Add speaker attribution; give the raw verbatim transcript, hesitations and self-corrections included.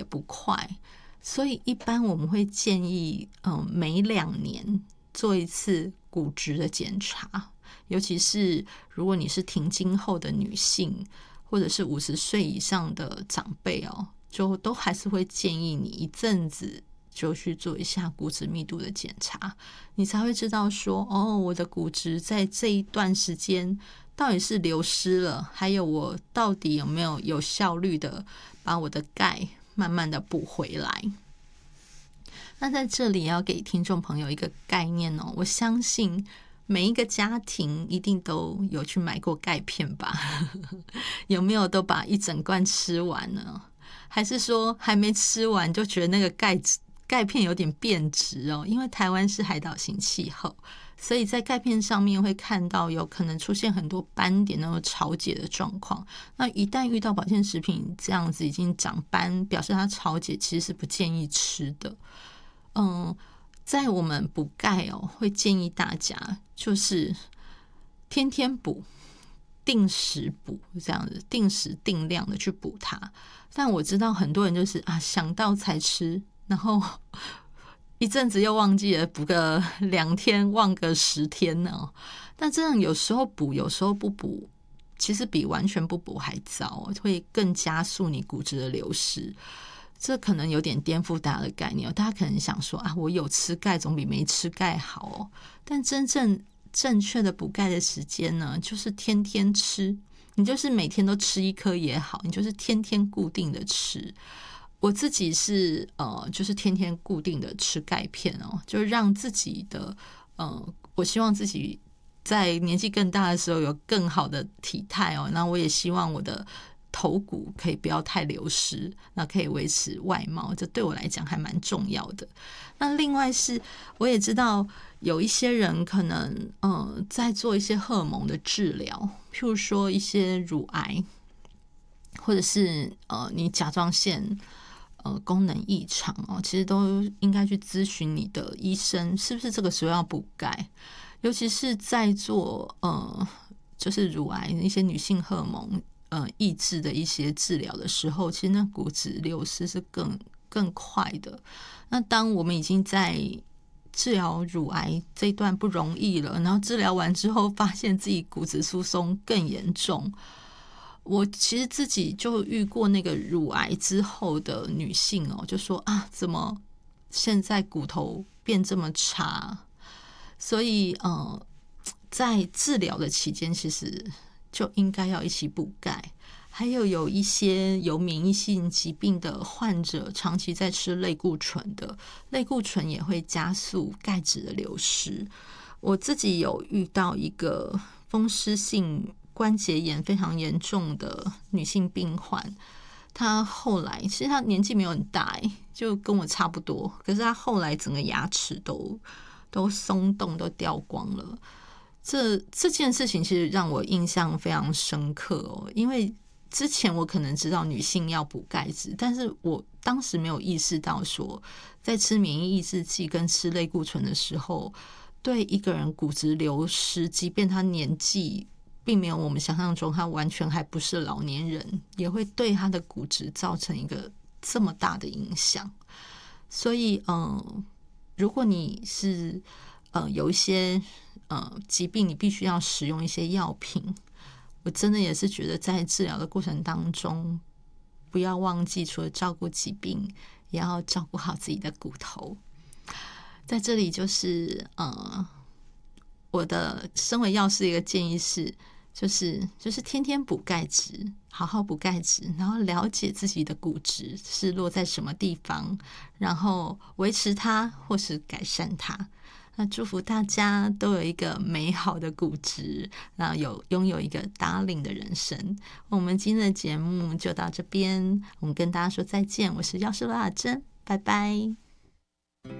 Speaker 1: 不快，所以一般我们会建议，嗯，每两年做一次骨质的检查，尤其是如果你是停经后的女性，或者是五十岁以上的长辈哦，就都还是会建议你一阵子就去做一下骨质密度的检查，你才会知道说，哦，我的骨质在这一段时间到底是流失了，还有我到底有没有有效率的把我的钙慢慢的补回来。那在这里要给听众朋友一个概念哦，我相信每一个家庭一定都有去买过钙片吧有没有都把一整罐吃完呢？还是说还没吃完就觉得那个钙钙片有点变质哦？因为台湾是海岛型气候，所以在钙片上面会看到有可能出现很多斑点那种潮解的状况。那一旦遇到保健食品这样子已经长斑，表示它潮解，其实是不建议吃的。嗯，在我们补钙哦，会建议大家就是天天补，定时补，这样子定时定量的去补它。但我知道很多人就是啊想到才吃，然后一阵子又忘记了，补个两天忘个十天呢。但这样有时候补，有时候不补，其实比完全不补还糟，会更加速你骨质的流失。这可能有点颠覆大家的概念，大家可能想说啊，我有吃钙总比没吃钙好哦。但真正正确的补钙的时间呢，就是天天吃，你就是每天都吃一颗也好，你就是天天固定的吃。我自己是呃，就是天天固定的吃钙片哦，就让自己的呃，我希望自己在年纪更大的时候有更好的体态哦，那我也希望我的头骨可以不要太流失，那可以维持外貌，这对我来讲还蛮重要的。那另外是我也知道有一些人可能呃在做一些荷尔蒙的治疗，譬如说一些乳癌，或者是呃你甲状腺呃功能异常哦，其实都应该去咨询你的医生，是不是这个时候要补钙，尤其是在做呃就是乳癌一些女性荷尔蒙呃抑制的一些治疗的时候，其实那骨质流失是更更快的。那当我们已经在治疗乳癌这一段不容易了，然后治疗完之后发现自己骨质疏松更严重，我其实自己就遇过那个乳癌之后的女性哦，就说啊，怎么现在骨头变这么差？所以呃，在治疗的期间，其实就应该要一起补钙。还有有一些有免疫性疾病的患者，长期在吃类固醇的，类固醇也会加速钙质的流失。我自己有遇到一个风湿性关节炎非常严重的女性病患，她后来其实她年纪没有很大，就跟我差不多，可是她后来整个牙齿都都松动，都掉光了。这这件事情其实让我印象非常深刻哦，因为之前我可能知道女性要补钙质，但是我当时没有意识到说，在吃免疫抑制剂跟吃类固醇的时候，对一个人骨质流失，即便他年纪并没有我们想象中他完全还不是老年人，也会对他的骨质造成一个这么大的影响。所以嗯，如果你是呃有一些呃疾病，你必须要使用一些药品，我真的也是觉得在治疗的过程当中，不要忘记除了照顾疾病，也要照顾好自己的骨头。在这里就是呃，我的身为药师的一个建议是，就是就是天天补钙质，好好补钙质，然后了解自己的骨质是落在什么地方，然后维持它或是改善它。那祝福大家都有一个美好的骨质，然后有拥有一个达令的人生。我们今天的节目就到这边，我们跟大家说再见。我是药师罗雅珍，拜拜。